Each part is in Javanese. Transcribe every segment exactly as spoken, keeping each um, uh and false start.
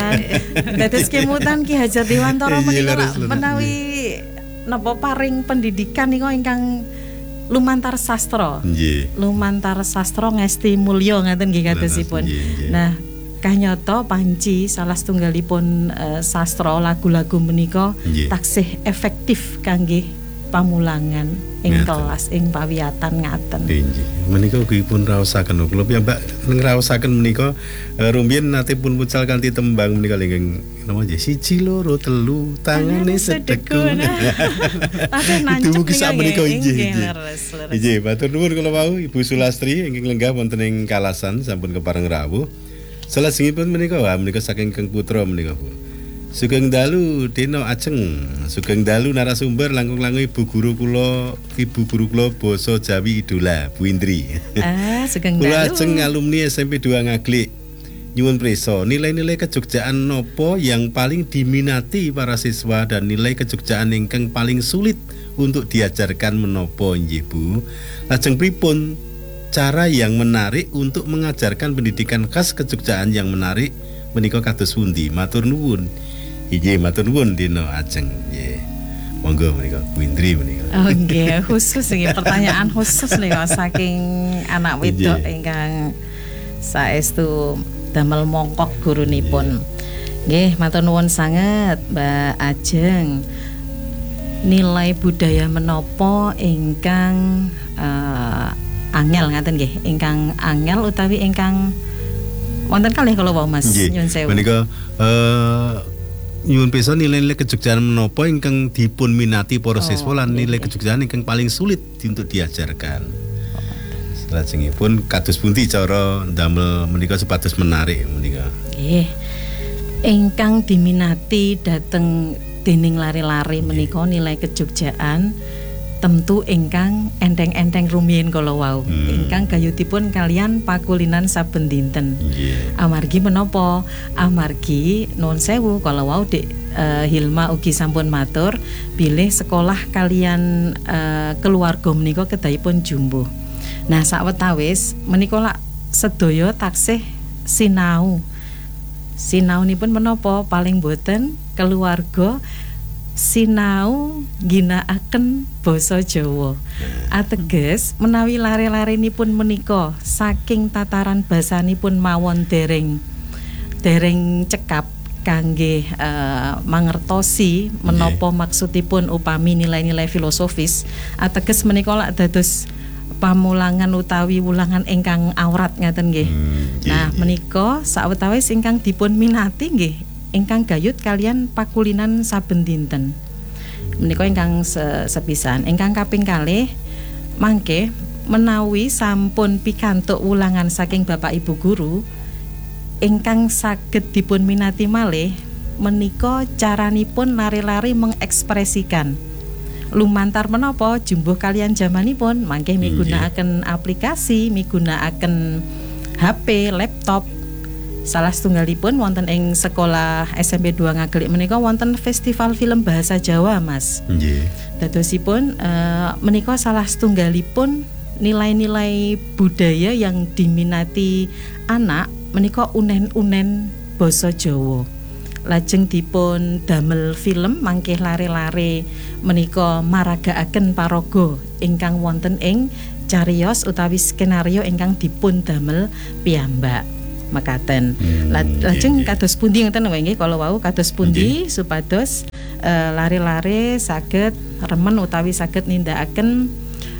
kemutan. Dados kemutan Ki Hajar Dewantara menika menawi napa paring pendidikan niku ingkang lumantar sastra. Nggih. Lumantar sastra ngesti mulya ngaten nggih kadosipun. Nah, kanyata panci salah setunggalipun uh, sastra lagu-lagu menika taksih efektif kangge pamulangan ing kelas ing pawiyatan ngaten. Nggih. Menika ugi pun raosaken kula piyambak ngraosaken menika uh, rumiyin nate pun pucal kanthi tembang menika lenging napa nggih siji loro telu tangane sedeku. Tapi nancep menika nggih. Nggih, matur nuwun kula wau Ibu Sulastri ingkang lenggah wonten ing Kalasan sampun kepareng rawuh. Salajengipun menika wah menika saking Kang Putra menika Bu. Sugeng dalu dina ajeng, sugeng dalu narasumber langkung-langkung Ibu guru kula, Ibu guru kula basa Jawi idola Bu Indri. Ah, sugeng dalu. Kula ajeng alumni S M P dua Ngaglik. Nyuwun prisa, nilai-nilai kejogjaan nopo yang paling diminati para siswa dan nilai kejogjaan ingkang paling sulit untuk diajarkan menopo nggih Bu. Lajeng pripun cara yang menarik untuk mengajarkan pendidikan khas kejogjaan yang menarik menika kados pundi? Matur nuwun. Nggih, matur nuwun dina ajeng. Nggih. Monggo menika Bu Indri menika. Oh nggih, khusus nggih pertanyaan khusus nika saking anak wedok ingkang saestu damel mongkok gurunipun. Nggih, matur nuwun sanget Mbak Ajeng. Nilai budaya menapa ingkang uh, angel ngaten nggih, ingkang angel utawi ingkang wonten kalih kala wau Mas nyuwun sewu. Menika eh nyuwun pirsa nilai-nilai kejogjaan menapa ingkang dipun minati para siswa lan nilai kejogjaan ingkang paling sulit untuk diajarkan. Salajengipun kados pundi cara ndamel menika supados menarik menika. Nggih. Ingkang diminati dhateng dening lare-lare menika nilai kejogjaan tentu ingkang enteng-enteng rumiyin kala wau. Hmm. Ingkang gayutipun kalian pakulinan saben dinten. Yeah. Amargi menapa? Amargi nuwun sewu kala wau Dik uh, Hilma ugi sampun matur bilih sekolah kalian uh, keluarga menika kedahipun jumbuh. Nah, sawetawis menika lak sedaya taksih sinau. Sinaunipun menapa? Paling boten keluarga sinau ginakaken basa Jawa. Ateges menawi lare-larenipun menika saking tataran basanipun mawon dereng dereng cekap kangge uh, mangertosi menapa maksudipun upami nilai-nilai filosofis, ateges menika lak dados pamulangan utawi wulangan ingkang awrat ngaten nggih. Hmm, nah, menika sawetawis ingkang dipun minati nggih ingkang gayut kalian pakulinan saben dinten. Menika ingkang se sepisan. Ingkang kaping kalih mangke menawi sampun pikantuk wulangan saking Bapak Ibu guru ingkang saged dipun minati malih menika caranipun lari-lari mengekspresikan. Lumantar menapa jumbuh kalian zamanipun mangke migunakaken aplikasi, migunakaken H P, laptop. Salah setunggalipun wonten ing sekolah S M P dua Ngaglik menika wonten festival film bahasa Jawa, Mas. Nggih. Dadosipun uh, menika salah setunggalipun nilai-nilai budaya yang diminati anak menika unen-unen basa Jawa. Lajeng dipun damel film mangke lare-lare menika maragaaken paraga ingkang wonten ing cariyos utawi skenario ingkang dipun damel piyambak. Mekaten. Hmm, lajeng kados pundi ngeten nggih kala wau kados pundi okay. Supados uh, lare-lare saged remen utawi saged nindakaken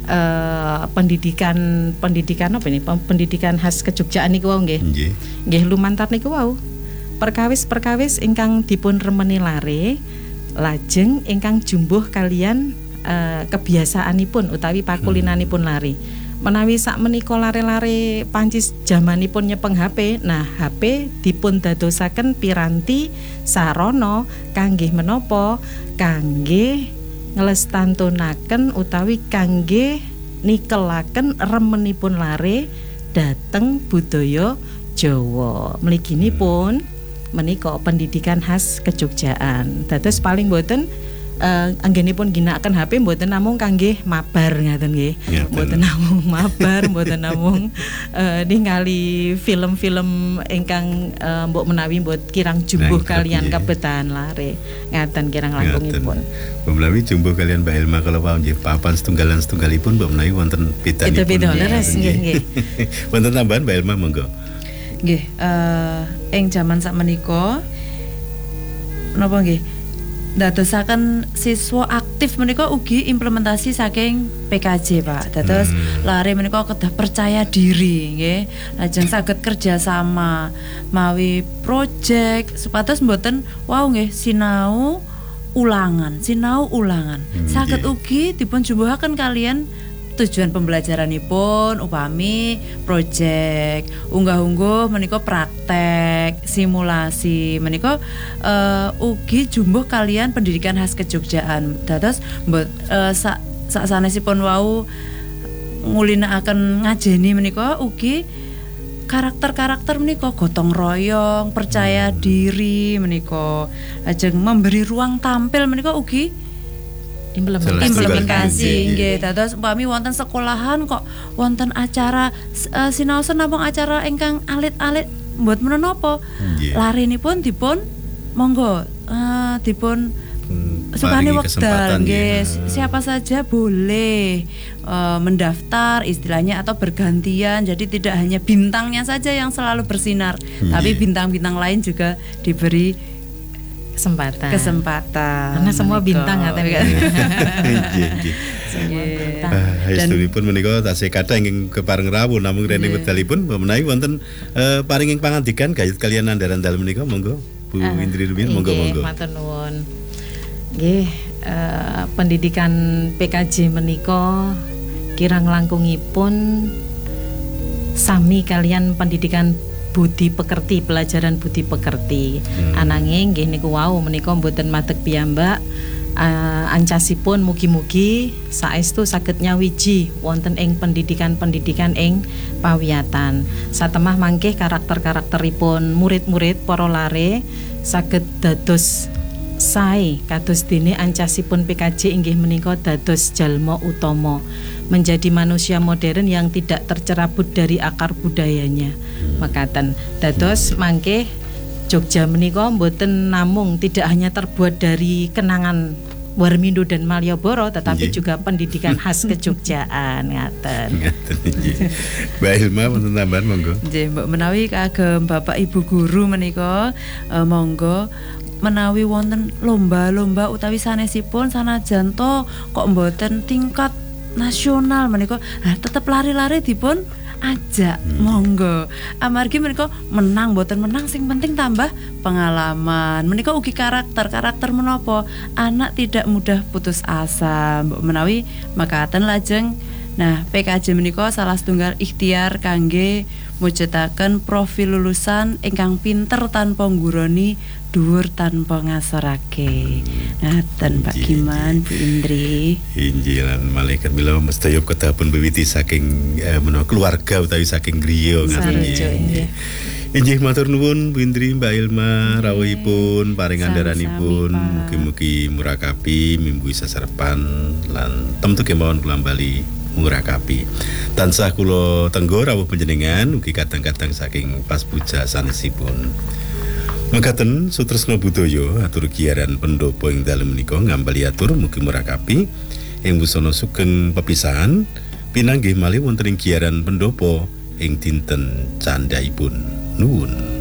uh, pendidikan pendidikan apa ini pendidikan khas kejogjaan niku wau nggih. Nggih. Nggih lumantar niku wau. Perkawis-perkawis ingkang dipun remeni lare lajeng ingkang jumbuh kalian uh, kebiasaanipun utawi pakulinanipun lare. Menawi sak menika lare-lare pancis jamanipun nyepeng H P. Nah, H P dipun dadosaken piranti sarana kangge menapa? Kangge nglestantunaken utawi kangge nikelaken remenipun lare dhateng budaya Jawa. Mliginipun menika pendidikan khas kejogjaan. Dados paling boten uh, anggenipun ginakaken H P mboten namung kangge mabar ngaten nggih. Mboten namung mabar, mboten namung uh, ningali film-film ingkang uh, mbok menawi mbok kirang jumbuh kalian kebetan lare. Ngaten kirang langkungipun. Mbok menawi jumbuh kalian Mbak Elma kalau wau nggih papan setunggalan setunggalipun mbok menawi wonten bedanipun. Beda-beda leres nggih nggih. Wonten tambahan Mbak Elma monggo. Nggih, uh, ing jaman sakmenika napa nggih? Dadosaken siswa aktif menika ugi implementasi saking P K J, Pak. Dados hmm. lare menika kedah percaya diri nggih. Lajeng saged kerja sama mawi project supados mboten wau nggih sinau ulangan, sinau ulangan. Hmm, saged ugi dipun jumbuhaken kalian tujuan pembelajaranipun upami project unggah-ungguh menika praktek simulasi menika uh, ugi jumbuh kalian pendidikan khas kejogjaan dados mbot uh, sak sak sanesipun wau ngulinakaken ngajeni menika ugi karakter-karakter menika gotong royong percaya diri menika lajeng memberi ruang tampil menika ugi implementasi, implementasi nggih dados umpami wonten sekolahan kok wonten acara uh, sinaosan namung acara ingkang alit-alit mboten menapa yeah. larenipun dipun monggo uh, dipun hmm, sukani wekdal nggih ya. Siapa saja boleh uh, mendaftar istilahnya atau bergantian jadi tidak hanya bintangnya saja yang selalu bersinar yeah. tapi bintang-bintang lain juga diberi kesempatan kesempatan karena semua bintang ya tapi kan semua bintang dan pun menika tasih kathah ingkang kepareng rawuh namung rene wedalipun menawi wonten uh, paringing pangandikan gayut kalian andaran dalem menika monggo Bu uh, Indri Rumin monggo monggo matur nuwun nggih uh, pendidikan P K J menika kirang langkungipun sami kalian pendidikan budi pekerti, pelajaran budi pekerti. Hmm. Ananging nggih niku wau menika mboten madeg piyambak uh, ancasipun mugi-mugi saestu saged nyawiji wonten ing pendidikan-pendidikan ing pawiyatan. Satemah mangke karakter-karakteripun murid-murid para lare saged dados sae kados dene ancasipun P K J inggih menika dados jalma utama menjadi manusia modern yang tidak tercerabut dari akar budayanya. Mekaten dados mangke Jogja menika mboten namung tidak hanya terbuat dari kenangan Warmindo dan Malioboro tetapi yeah. juga pendidikan khas kejogjaan ngaten. Ngaten nggih. Mbak Hilma wonten tambahan monggo. Nggih, Mbak menawi kagem Bapak Ibu guru menika uh, monggo menawi wonten lomba-lomba utawi sanesipun sanajan to kok mboten tingkat nasional menika nah, tetep lari-lari dipun ajak hmm. monggo amargi menika menang mboten menang sing penting tambah pengalaman menika ugi karakter karakter menapa anak tidak mudah putus asa mbok menawi makaten lajeng nah P K J menika salah setunggal ikhtiar kangge mujudaken profil lulusan ingkang pinter tanpa ngguroni dhuwur tanpa ngasorake. Ngaten Pak Giman, Bu Indri. Injil lan malaikat mila mestaya kedah pun wiwiti saking eh, menawa keluarga utawi saking griya ngaten nggih. Inggih matur nuwun Bu Indri, Mbak Ilma rawuhipun paring andharanipun mugi-mugi murakapi mimbu sasarepan lan temtu kemawon kula bali murakapi. Tansah kula tenggo rawuh panjenengan ugi kadang-kadang saking pas puja sanesipun. Mekaten sutresna budaya atur giaran pendopo ing dalem menika ngambali atur mugi murakapi ing busana sugeng pepisahan pinanggih malih wonten ing giaran pendopo ing dinten candhaipun nuwun.